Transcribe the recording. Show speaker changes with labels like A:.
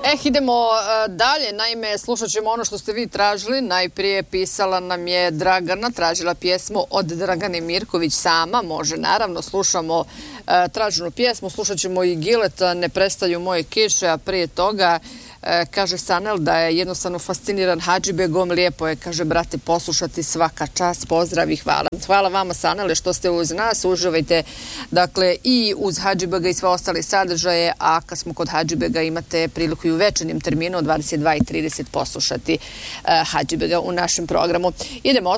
A: Idemo dalje. Naime, slušat ćemo ono što ste vi tražili. Najprije pisala nam je Dragana, tražila pjesmu od Dragane Mirković sama. Može, naravno, slušamo traženu pjesmu. Slušat ćemo i Gileta, Ne prestaju moje kiše, a prije toga kaže Sanel da je jednostavno fasciniran Hadžibegom. Lijepo je, kaže, brate, poslušati, svaka čast, pozdrav i hvala. Hvala vama, Sanele, što ste uz nas. Uživajte, dakle, i uz Hadžibega i sve ostale sadržaje, a kad smo kod Hadžibega imate priliku i u večernjem terminu od 22:30 poslušati Hadžibega u našem programu. Idemo